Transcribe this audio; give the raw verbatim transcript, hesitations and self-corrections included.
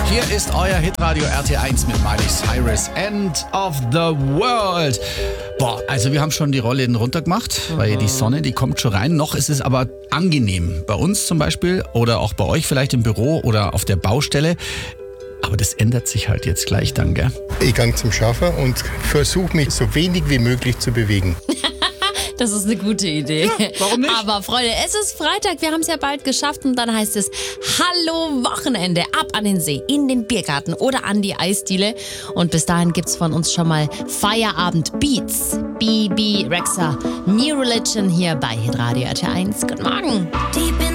Hier ist euer Hitradio R T eins mit Miley Cyrus, End of the World. Boah, also wir haben schon die Rollläden runtergemacht, mhm. weil die Sonne, die kommt schon rein. Noch ist es aber angenehm. Bei uns zum Beispiel oder auch bei euch vielleicht im Büro oder auf der Baustelle. Aber das ändert sich halt jetzt gleich dann, gell? Ich gehe zum Schaffen und versuche mich so wenig wie möglich zu bewegen. Das ist eine gute Idee. Ja, warum nicht? Aber Freunde, es ist Freitag, wir haben es ja bald geschafft und dann heißt es Hallo Wochenende, ab an den See, in den Biergarten oder an die Eisdiele. Und bis dahin gibt's von uns schon mal Feierabend Beats. B B Rexha, New Religion hier bei Hitradio R T eins. Guten Morgen.